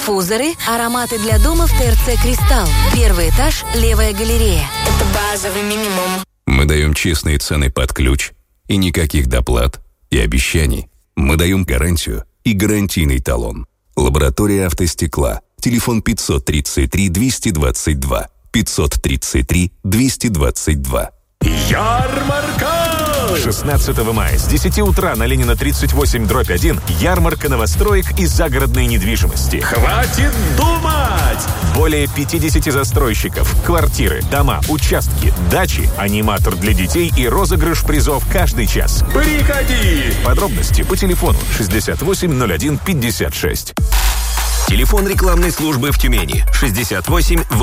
Диффузоры, ароматы для дома в ТРЦ «Кристалл». Первый этаж, левая галерея. Это базовый минимум. Мы даем честные цены под ключ и никаких доплат и обещаний. Мы даем гарантию и гарантийный талон. Лаборатория автостекла. Телефон 533-222. 533-222. Ярмарка! 16 мая с 10 утра на Ленина 38/1 ярмарка новостроек и загородной недвижимости. Хватит думать! Более 50 застройщиков, квартиры, дома, участки, дачи, аниматор для детей и розыгрыш призов каждый час. Приходи! Подробности по телефону 680156. Телефон рекламной службы в Тюмени 68